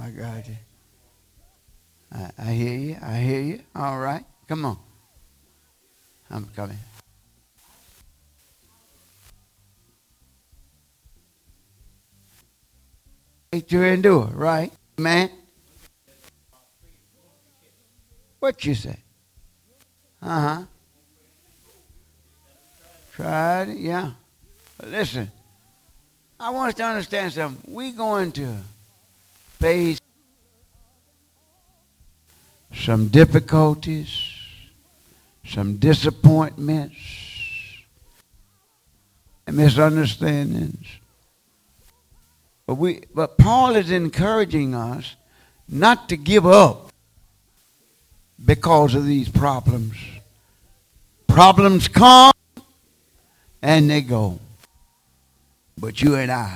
I got you. I hear you. I hear you. All right. Come on. I'm coming. To endure, right? Man, what you say? Uh-huh. Tried it, yeah. But listen, I want us to understand something. We're going to face some difficulties, some disappointments, and misunderstandings. But Paul is encouraging us not to give up because of these problems. Problems come and they go. But you and I,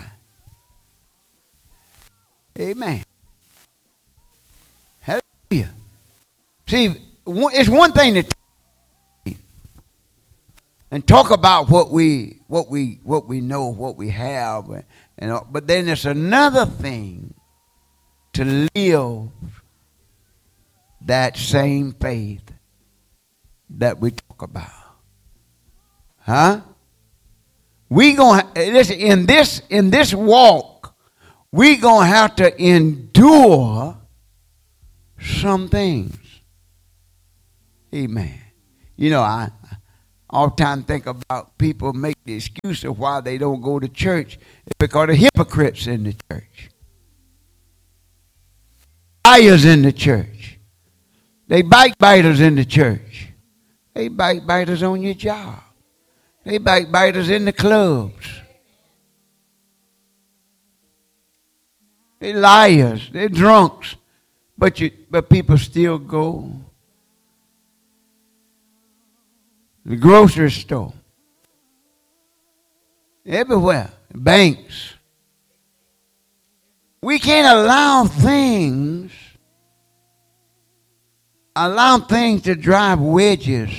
amen. Hallelujah. See, it's one thing to talk and talk about what we know, what we have, but then it's another thing to live that same faith that we talk about. Huh? We gonna listen in this walk. We gonna have to endure some things. Amen. You know, I all the time think about people make the excuse of why they don't go to church. It's because of hypocrites in the church. Liars in the church. They backbiters in the church. They backbiters on your job. They backbiters in the clubs. They liars. They're drunks. But people still go. The grocery store. Everywhere. Banks. We can't allow things to drive wedges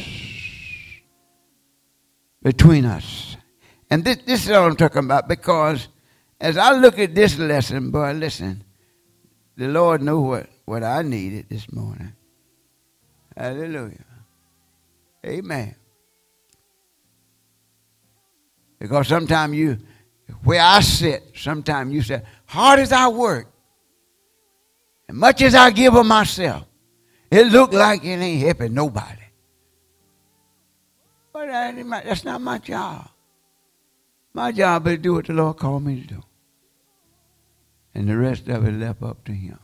between us. And this is what I'm talking about, because as I look at this lesson, boy, listen, the Lord knew what I needed this morning. Hallelujah. Amen. Because sometimes where I sit, sometimes you say, hard as I work, and much as I give of myself, it look like it ain't helping nobody. But that's not my job. My job is to do what the Lord called me to do. And the rest of it left up to Him.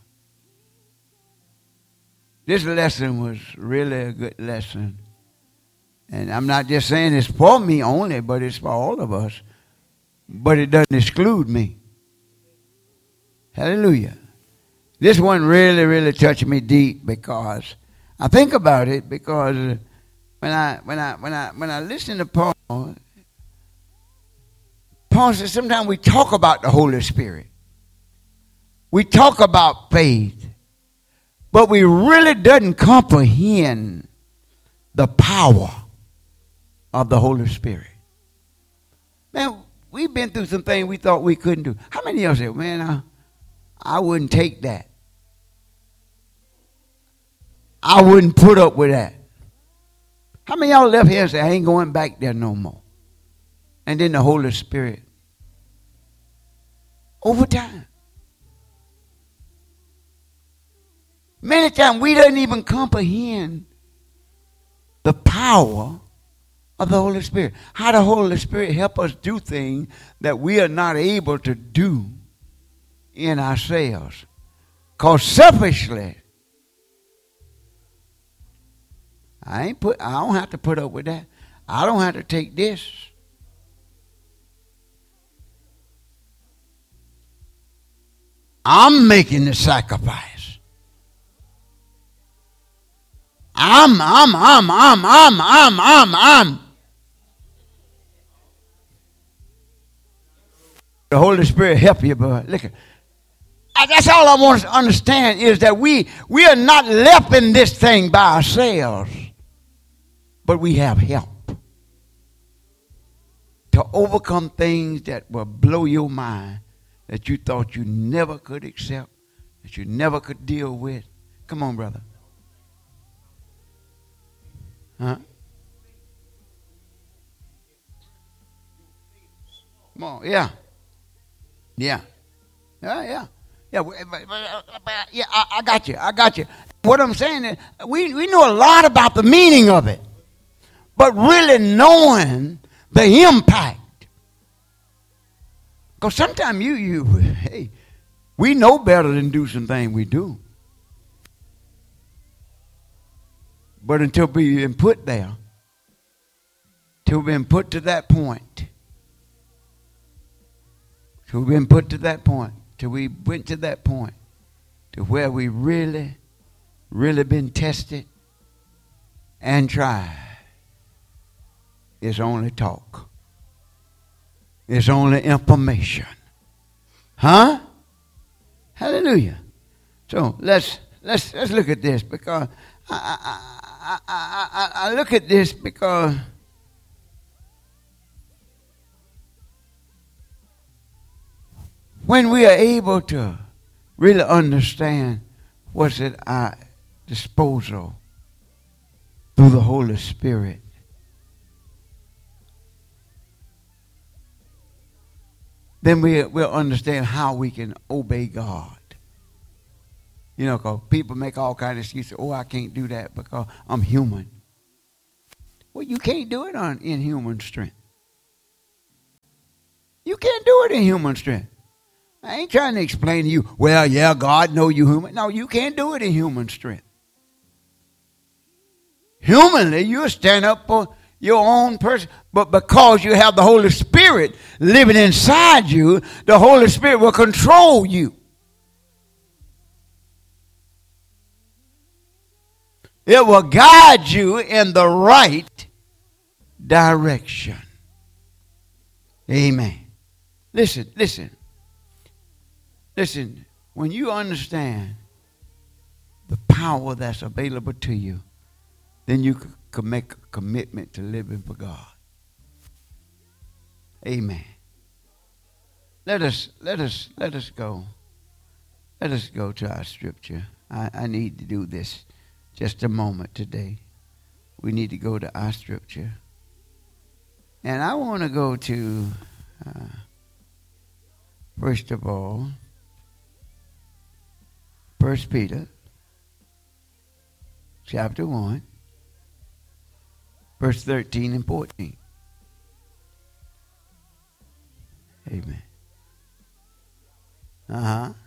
This lesson was really a good lesson. And I'm not just saying it's for me only, but it's for all of us. But it doesn't exclude me. Hallelujah. This one really, really touched me deep, because I think about it, because when I listen to Paul says sometimes we talk about the Holy Spirit. We talk about faith, but we really doesn't comprehend the power of the Holy Spirit. Man, we've been through some things we thought we couldn't do. How many of y'all say, man, I wouldn't take that. I wouldn't put up with that. How many of y'all left here and say, I ain't going back there no more? And then the Holy Spirit, over time. Many times we don't even comprehend the power of the Holy Spirit. How the Holy Spirit help us do things that we are not able to do in ourselves. Because selfishly, I don't have to put up with that. I don't have to take this. I'm making the sacrifice. I'm. The Holy Spirit help you, but look. That's all I want us to understand, is that we are not left in this thing by ourselves, but we have help to overcome things that will blow your mind, that you thought you never could accept that you never could deal with? Come on, brother. Huh? Come on, yeah. Yeah. Yeah. Yeah, I got you. I got you. What I'm saying is, we know a lot about the meaning of it, but really knowing the impact. Because sometimes hey, we know better than do some things we do. But until we've been put there, till we've been put to that point, till we went to that point, to where we really been tested and tried, it's only talk. It's only information. Huh? Hallelujah. So let's look at this, because I look at this because when we are able to really understand what's at our disposal through the Holy Spirit, then we'll understand how we can obey God. You know, because people make all kinds of excuses. Oh, I can't do that because I'm human. Well, you can't do it in human strength. You can't do it in human strength. I ain't trying to explain to you, well, yeah, God know you human. No, you can't do it in human strength. Humanly, you'll stand up for your own person, but because you have the Holy Spirit living inside you, the Holy Spirit will control you. It will guide you in the right direction. Amen. Listen. When you understand the power that's available to you, then you can make a commitment to living for God. Amen. Let us go. Let us go to our scripture. I need to do this just a moment today. We need to go to our scripture. And I want to go to, first of all, 1 Peter chapter 1, verse 13 and 14. Amen.